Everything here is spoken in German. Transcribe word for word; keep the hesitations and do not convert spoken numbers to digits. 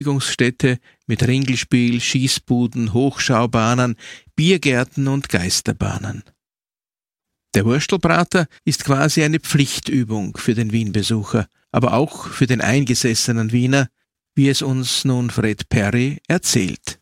Städte mit Ringelspiel, Schießbuden, Hochschaubahnen, Biergärten und Geisterbahnen. Der Wurstelbrater ist quasi eine Pflichtübung für den Wien-Besucher, aber auch für den eingesessenen Wiener, wie es uns nun Fred Perry erzählt.